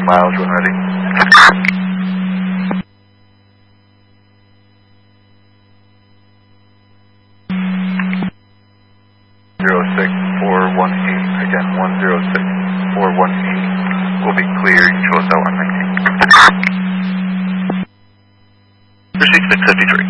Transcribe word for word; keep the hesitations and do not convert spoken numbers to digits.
miles when ready. zero six four one eight, again one zero six four one eight, will be clear, control cell one nineteen. Proceed six fifty-three.